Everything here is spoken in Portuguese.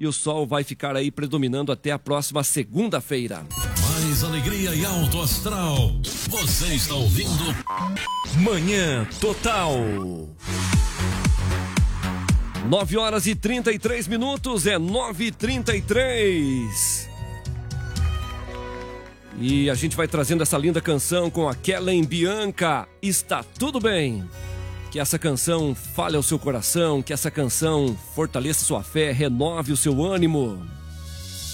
e o sol vai ficar aí predominando até a próxima segunda-feira. Mais alegria e alto astral. Você está ouvindo Manhã Total. 9h33, é 9h33. E a gente vai trazendo essa linda canção com a Kellen Bianca, Está Tudo Bem. Que essa canção fale ao seu coração, que essa canção fortaleça sua fé, renove o seu ânimo.